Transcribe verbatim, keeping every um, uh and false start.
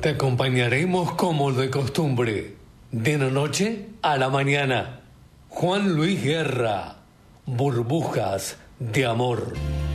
Te acompañaremos como de costumbre, de la noche a la mañana. Juan Luis Guerra, Burbujas de Amor.